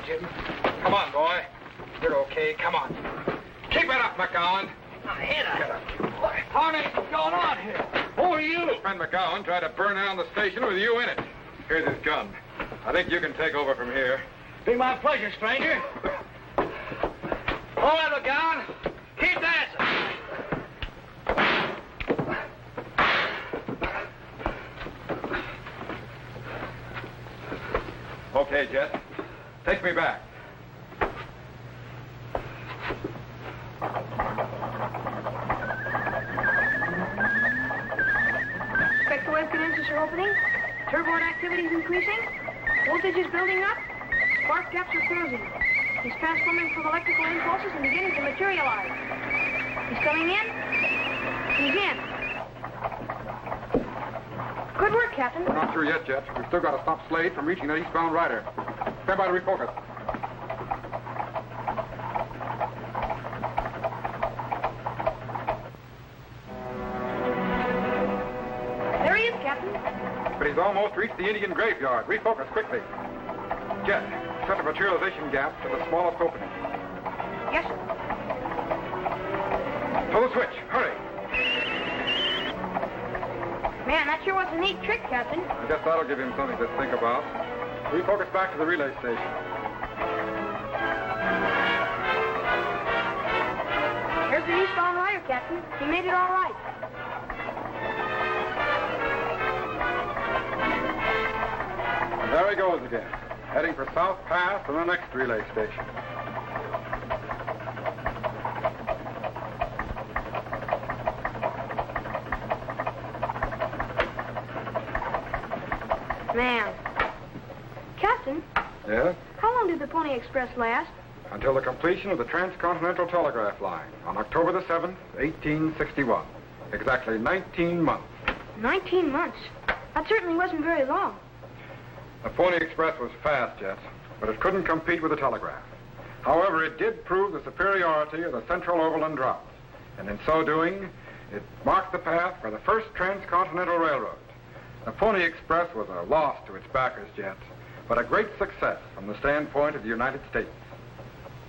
Jim. Come on, boy. You're okay. Come on. Keep it up, McGowan. Get up. What what's going on here? Who are you? Friend McGowan tried to burn down the station with you in it. Here's his gun. I think you can take over from here. Be my pleasure, stranger. All right, McGowan. Keep dancing. Okay, Jet. Take me back. Spectral wave condensers are opening. Turbine activity is increasing. Voltage is building up. Spark gaps are closing. He's transforming from electrical impulses and beginning to materialize. He's coming in. He's in. Good work, Captain. We're not through yet, Jet. We've still got to stop Slade from reaching that eastbound rider. Stand by to refocus. There he is, Captain. But he's almost reached the Indian graveyard. Refocus quickly. Jet, set the materialization gap to the smallest opening. Yes, sir. To the switch. Hurry. Man, that sure was a neat trick, Captain. I guess that'll give him something to think about. Refocus back to the relay station. There's the eastbound rider, Captain. He made it all right. And there he goes again, heading for South Pass and the next relay station. Man. Captain, Yes? how long did the Pony Express last? Until the completion of the Transcontinental Telegraph Line on October the 7th, 1861. Exactly 19 months. 19 months. That certainly wasn't very long. The Pony Express was fast, Jet, but it couldn't compete with the telegraph. However, it did prove the superiority of the Central Overland route, and in so doing, it marked the path for the first transcontinental railroad. The Pony Express was a loss to its backers, Jet, but a great success from the standpoint of the United States.